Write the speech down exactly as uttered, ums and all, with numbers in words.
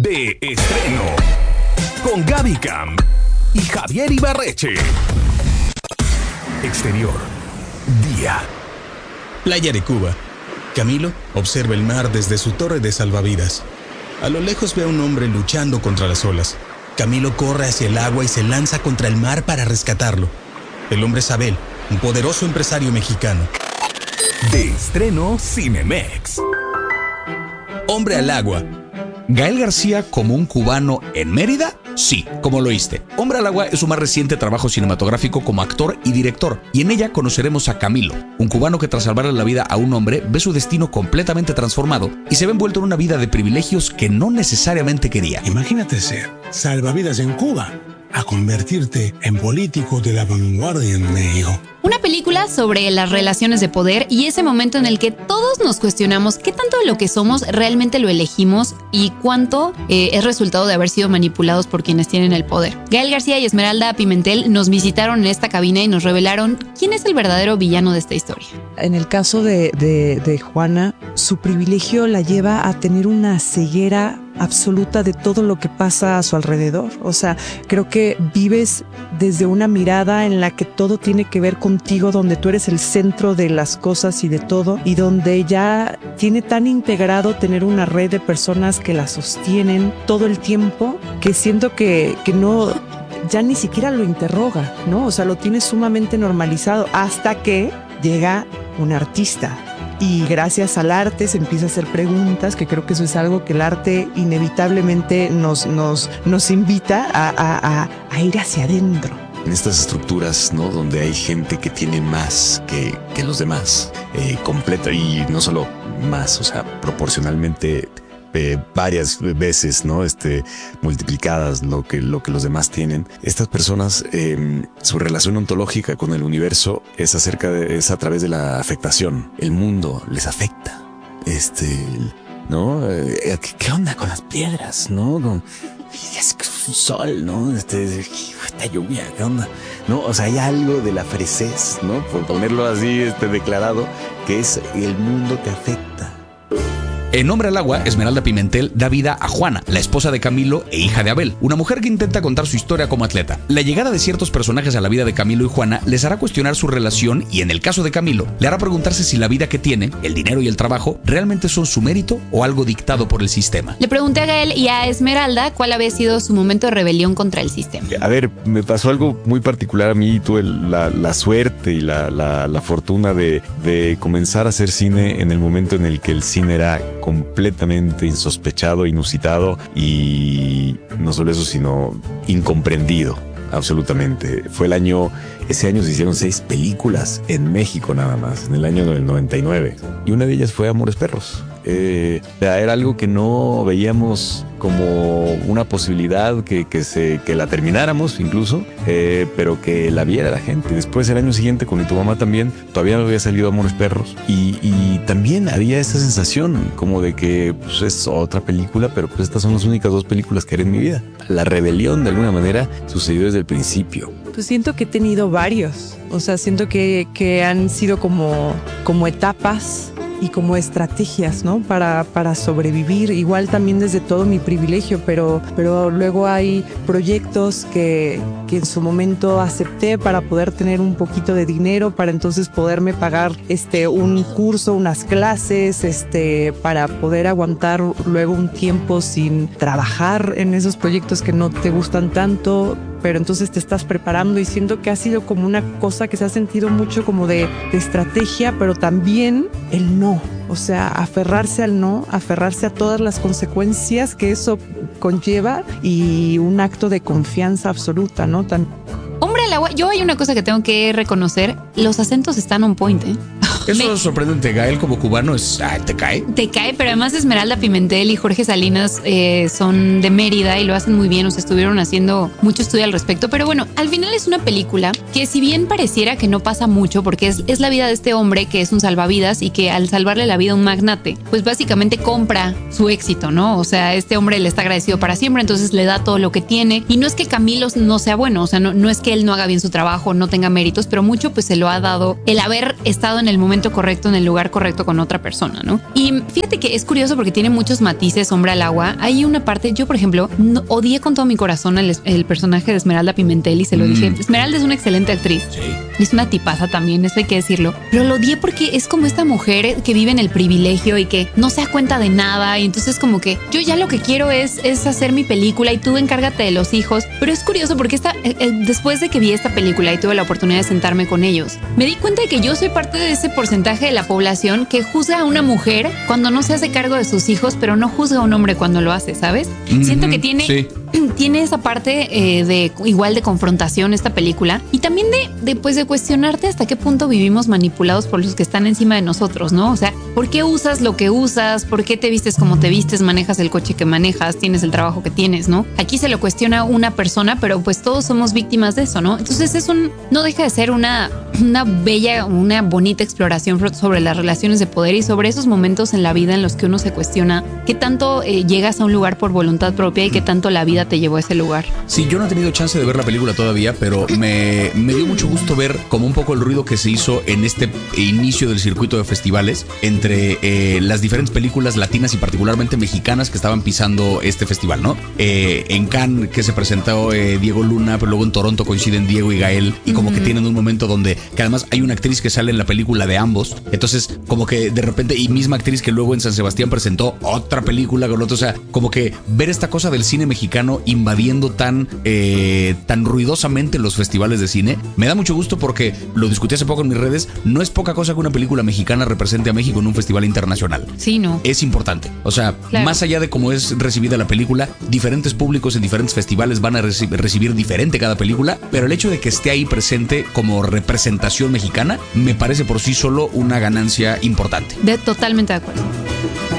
De estreno con Gaby Cam y Javier Ibarreche. Exterior, día. Playa de Cuba. Camilo observa el mar desde su torre de salvavidas. A lo lejos ve a un hombre luchando contra las olas. Camilo corre hacia el agua y se lanza contra el mar para rescatarlo. El hombre es Abel, un poderoso empresario mexicano. De estreno Cinemex. Hombre al agua. ¿Gael García como un cubano en Mérida? Sí, como lo oíste. Hombre al agua es su más reciente trabajo cinematográfico como actor y director, y en ella conoceremos a Camilo, un cubano que tras salvarle la vida a un hombre ve su destino completamente transformado y se ve envuelto en una vida de privilegios que no necesariamente quería. Imagínate ser salvavidas en Cuba a convertirte en político de la vanguardia en México. Una película sobre las relaciones de poder y ese momento en el que todos nos cuestionamos qué tanto de lo que somos realmente lo elegimos y cuánto eh, es resultado de haber sido manipulados por quienes tienen el poder. Gael García y Esmeralda Pimentel nos visitaron en esta cabina y nos revelaron quién es el verdadero villano de esta historia. En el caso de, de, de Juana, su privilegio la lleva a tener una ceguera absoluta de todo lo que pasa a su alrededor. O sea, creo que vives desde una mirada en la que todo tiene que ver contigo, donde tú eres el centro de las cosas y de todo, y donde ella tiene tan integrado tener una red de personas que la sostienen todo el tiempo, que siento que, que no, ya ni siquiera lo interroga, ¿no? O sea, lo tiene sumamente normalizado hasta que llega un artista. Y gracias al arte se empieza a hacer preguntas, que creo que eso es algo que el arte inevitablemente nos, nos, nos invita a, a, a, a ir hacia adentro. En estas estructuras, ¿no? Donde hay gente que tiene más que, que los demás, eh, completa, y no solo más, o sea, proporcionalmente eh, varias veces, ¿no? Este, multiplicadas lo que, lo que los demás tienen. Estas personas, eh, su relación ontológica con el universo es acerca de, es a través de la afectación. El mundo les afecta. Este, ¿no? Eh, ¿qué, ¿Qué onda con las piedras, no? Con, es un sol, ¿no? Este, esta lluvia, ¿qué onda? No, o sea, hay algo de la fresez, ¿no? Por ponerlo así, este, declarado, que es el mundo te afecta. En Hombre al agua, Esmeralda Pimentel da vida a Juana, la esposa de Camilo e hija de Abel, una mujer que intenta contar su historia como atleta. La llegada de ciertos personajes a la vida de Camilo y Juana les hará cuestionar su relación y, en el caso de Camilo, le hará preguntarse si la vida que tiene, el dinero y el trabajo, realmente son su mérito o algo dictado por el sistema. Le pregunté a Gael y a Esmeralda cuál había sido su momento de rebelión contra el sistema. A ver, me pasó algo muy particular a mí. Tuve la, la suerte y la, la, la fortuna de, de comenzar a hacer cine en el momento en el que el cine era completamente insospechado, inusitado y no solo eso, sino incomprendido. Absolutamente. Fue el año, ese año se hicieron seis películas en México nada más, en el año del noventa y nueve. Y una de ellas fue Amores Perros. Eh, era algo que no veíamos como una posibilidad que, que, se, que la termináramos incluso, eh, pero que la viera la gente. Después, el año siguiente, con Tu Mamá también, todavía no había salido Amores Perros. Y, y también había esa sensación como de que pues, es otra película, pero pues estas son las únicas dos películas que haré en mi vida. La rebelión, de alguna manera, sucedió desde el principio. Pues siento que he tenido varios. O sea, siento que, que han sido como, como etapas y como estrategias, ¿no? Para, para sobrevivir, igual también desde todo mi privilegio, pero, pero luego hay proyectos que, que en su momento acepté para poder tener un poquito de dinero, para entonces poderme pagar este, un curso, unas clases, este, para poder aguantar luego un tiempo sin trabajar en esos proyectos que no te gustan tanto, pero entonces te estás preparando, y siento que ha sido como una cosa que se ha sentido mucho como de, de estrategia, pero también el no, o sea, aferrarse al no, aferrarse a todas las consecuencias que eso conlleva y un acto de confianza absoluta, ¿no? Tan... Hombre al agua, yo hay una cosa que tengo que reconocer, los acentos están on point, ¿eh? Eso Me... es sorprendente. Gael como cubano es... Ah, ¿te cae? Te cae, pero además Esmeralda Pimentel y Jorge Salinas eh, son de Mérida y lo hacen muy bien, o sea, estuvieron haciendo mucho estudio al respecto, pero bueno, al final es una película que, si bien pareciera que no pasa mucho, porque es, es la vida de este hombre que es un salvavidas y que al salvarle la vida a un magnate, pues básicamente compra su éxito, ¿no? O sea, este hombre le está agradecido para siempre, entonces le da todo lo que tiene, y no es que Camilo no sea bueno, o sea, no, no es que él no haga bien su trabajo, no tenga méritos, pero mucho pues se lo ha dado el haber estado en el momento momento correcto, en el lugar correcto con otra persona, ¿no? Y fíjate que es curioso porque tiene muchos matices, Hombre al Agua. Hay una parte, yo por ejemplo, no, odié con todo mi corazón el, el personaje de Esmeralda Pimentel y se lo mm. dije. Esmeralda es una excelente actriz. Sí. Es una tipaza también, eso hay que decirlo. Pero lo odié porque es como esta mujer que vive en el privilegio y que no se da cuenta de nada. Y entonces como que yo ya lo que quiero es, es hacer mi película y tú encárgate de los hijos. Pero es curioso porque esta, eh, después de que vi esta película y tuve la oportunidad de sentarme con ellos, me di cuenta de que yo soy parte de ese porcentaje de la población que juzga a una mujer cuando no se hace cargo de sus hijos, pero no juzga a un hombre cuando lo hace, ¿sabes? Mm-hmm. Siento que tiene... Sí. Tiene esa parte eh, de igual de confrontación esta película y también de, de, pues, de cuestionarte hasta qué punto vivimos manipulados por los que están encima de nosotros, ¿no? O sea, ¿por qué usas lo que usas? ¿Por qué te vistes como te vistes? ¿Manejas el coche que manejas? ¿Tienes el trabajo que tienes, no? Aquí se lo cuestiona una persona, pero pues todos somos víctimas de eso, ¿no? Entonces es un, no deja de ser una, una bella, una bonita exploración sobre las relaciones de poder y sobre esos momentos en la vida en los que uno se cuestiona qué tanto eh, llegas a un lugar por voluntad propia y qué tanto la vida te llevó a ese lugar. Sí, yo no he tenido chance de ver la película todavía, pero me, me dio mucho gusto ver como un poco el ruido que se hizo en este inicio del circuito de festivales entre eh, las diferentes películas latinas y particularmente mexicanas que estaban pisando este festival, ¿no? Eh, en Cannes, que se presentó eh, Diego Luna, pero luego en Toronto coinciden Diego y Gael y como uh-huh. que tienen un momento donde, que además hay una actriz que sale en la película de ambos, entonces como que de repente, y misma actriz que luego en San Sebastián presentó otra película con otro, o sea, como que ver esta cosa del cine mexicano invadiendo tan, eh, tan ruidosamente los festivales de cine, me da mucho gusto porque lo discutí hace poco en mis redes, no es poca cosa que una película mexicana represente a México en un festival internacional. Sí, no. Es importante. O sea, claro. Más allá de cómo es recibida la película, diferentes públicos en diferentes festivales van a reci- recibir diferente cada película, pero el hecho de que esté ahí presente como representación mexicana, me parece por sí solo una ganancia importante. De, totalmente de acuerdo.